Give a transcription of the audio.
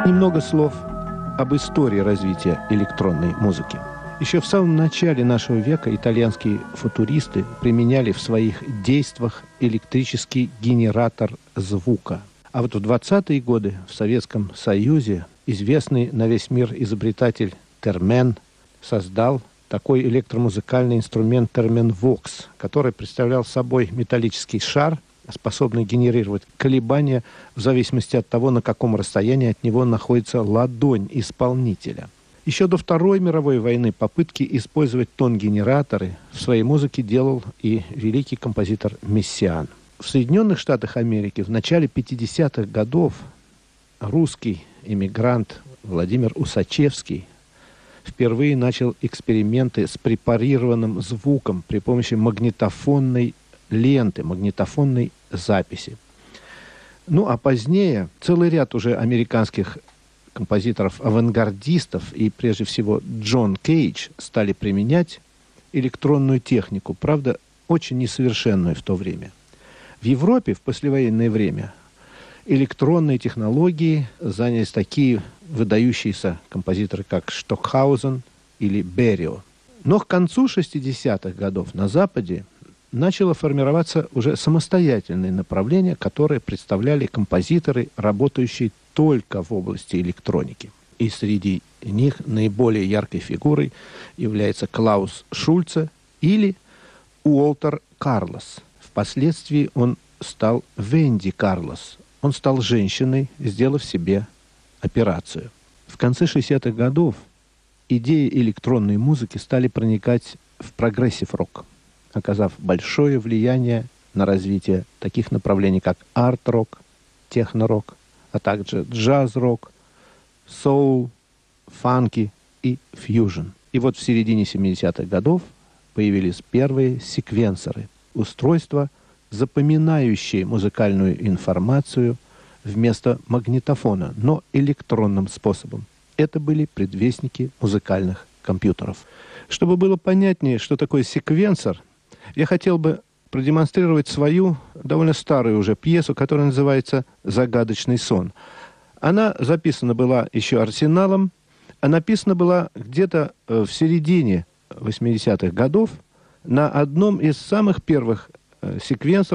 Немного слов об истории развития электронной музыки. Еще в самом начале нашего века итальянские футуристы применяли в своих действиях электрический генератор звука. А вот в 20-е годы в Советском Союзе известный на весь мир изобретатель Термен создал такой электромузыкальный инструмент терменвокс, который представлял собой металлический шар, способный генерировать колебания в зависимости от того, на каком расстоянии от него находится ладонь исполнителя. Еще до Второй мировой войны попытки использовать тон-генераторы в своей музыке делал и великий композитор Мессиан. В Соединенных Штатах Америки в начале 50-х годов русский эмигрант Владимир Усачевский впервые начал эксперименты с препарированным звуком при помощи магнитофонной ленты, магнитофонной записи. Ну, а позднее целый ряд уже американских композиторов-авангардистов и, прежде всего, Джон Кейдж стали применять электронную технику, правда, очень несовершенную в то время. В Европе в послевоенное время электронные технологии занялись такие выдающиеся композиторы, как Штокхаузен или Берио. Но к концу 60-х годов на Западе начало формироваться уже самостоятельное направление, которое представляли композиторы, работающие только в области электроники. И среди них наиболее яркой фигурой является Клаус Шульце или Уолтер Карлос. Впоследствии он стал Венди Карлос. Он стал женщиной, сделав себе операцию. В конце 60-х годов идеи электронной музыки стали проникать в прогрессив-рок, оказав большое влияние на развитие таких направлений, как арт-рок, техно-рок, а также джаз-рок, соул, фанки и фьюжн. И вот в середине 70-х годов появились первые секвенсоры, устройства, запоминающие музыкальную информацию вместо магнитофона, но электронным способом. Это были предвестники музыкальных компьютеров. Чтобы было понятнее, что такое секвенсор, я хотел бы продемонстрировать свою довольно старую уже пьесу, которая называется «Загадочный сон». Она записана была еще Арсеналом, а написана была где-то в середине 80-х годов на одном из самых первых секвенсоров